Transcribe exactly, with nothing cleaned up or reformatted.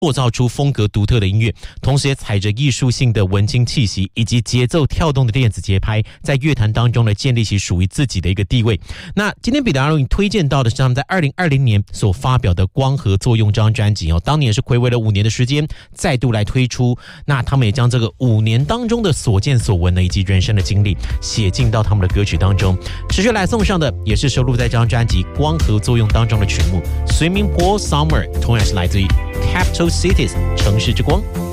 塑造出风格独特的音乐，同时也踩着艺术性的文青气息以及节奏跳动的电子节拍，在乐坛当中呢建立起属于自己的一个地位。那今天彼得阿伦推荐到的是他们在二零二零年所发表的《光合作用》这张专辑哦，当年是睽违了五年的时间再度来推出。那他们也将这个五年当中的所见所闻呢，以及人生的经历写进到他们的歌曲当中。持续来送上的也是收录在这张专辑《光合作用》当中的曲目《Swimming Pool Summer》，同样是来自于 Capital Cities 城市之光。